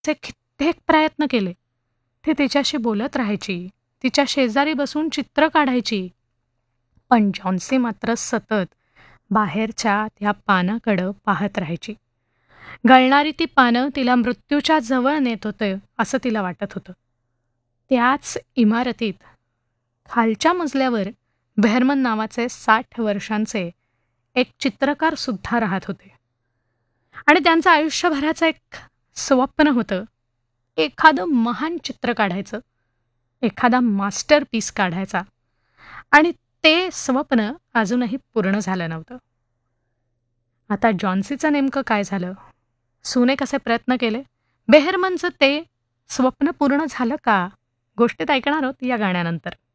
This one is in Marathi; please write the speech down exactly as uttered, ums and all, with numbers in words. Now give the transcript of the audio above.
कित्येक प्रयत्न केले. ती तिच्याशी बोलत राहायची, तिच्या शेजारी बसून चित्र काढायची. पण जॉन्सी मात्र सतत बाहेरच्या त्या पानाकडं पाहत राहायची. गळणारी ती पानं तिला मृत्यूच्या जवळ नेत होते असं तिला वाटत होतं. त्याच इमारतीत खालच्या मजल्यावर बेहरमन नावाचे साठ वर्षांचे एक चित्रकार सुद्धा राहत होते आणि त्यांचं आयुष्यभराचं एक स्वप्न होतं, एखादं महान चित्र काढायचं, एखादा मास्टरपीस काढायचा. आणि ते स्वप्न अजूनही पूर्ण झालं नव्हतं. आता जॉन्सीचं नेमकं काय झालं? सुने कसे प्रयत्न केले? बेहरमनचं ते स्वप्न पूर्ण झालं का? गोष्टीत ऐकणार आहोत या गाण्यानंतर.